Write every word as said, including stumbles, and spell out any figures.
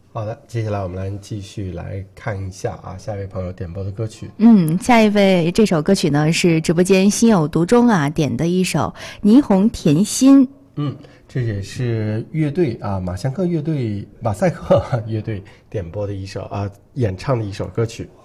好的，接下来我们来继续来看一下啊，下一位朋友点播的歌曲。 嗯，下一位这首歌曲呢是直播间心有独钟啊点的一首《霓虹甜心》。 嗯，这也是乐队啊，马赛克乐队马赛克乐队点播的一首啊，演唱的一首歌曲。